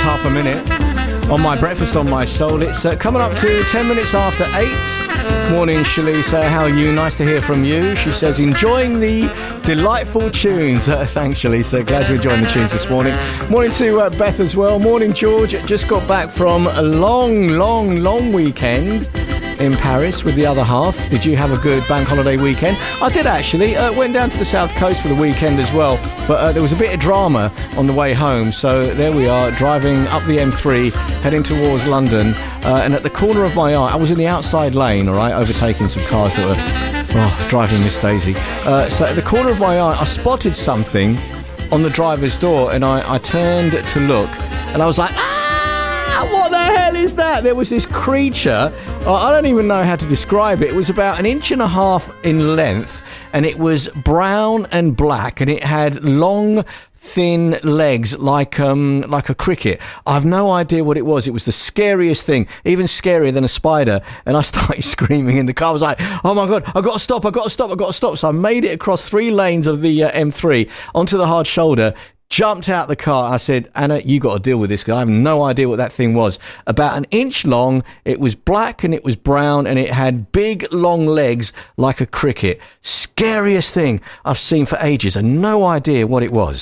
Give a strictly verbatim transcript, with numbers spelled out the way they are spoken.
half a minute on my breakfast on my soul. It's uh, coming up to ten minutes after eight. Morning, Shalisa. How are you? Nice to hear from you. She says, enjoying the delightful tunes. Uh, thanks, Shalisa. Glad you're enjoying the tunes this morning. Morning to uh, Beth as well. Morning, George. Just got back from a long, long, long weekend in Paris with the other half. Did you have a good bank holiday weekend? I did, actually. Uh, went down to the south coast for the weekend as well, but uh, there was a bit of drama on the way home, so there we are, driving up the M three, heading towards London, uh, and at the corner of my eye, I was in the outside lane, all right, overtaking some cars that were oh, driving Miss Daisy. Uh, so at the corner of my eye, I spotted something on the driver's door, and I, I turned to look, and I was like, ah! What the hell is that? There was this creature. I don't even know how to describe it. It was about an inch and a half in length, and it was brown and black, and it had long, thin legs like um like a cricket. I've no idea what it was. It was the scariest thing, even scarier than a spider. And I started screaming in the car. I was like, oh my God, I've got to stop, I've got to stop, I've got to stop. So I made it across three lanes of the uh, M three onto the hard shoulder, jumped out the car. I said, Anna, you got to deal with this, because I have no idea what that thing was. About an inch long, it was black and it was brown, and it had big long legs like a cricket. Scariest thing I've seen for ages, and no idea what it was.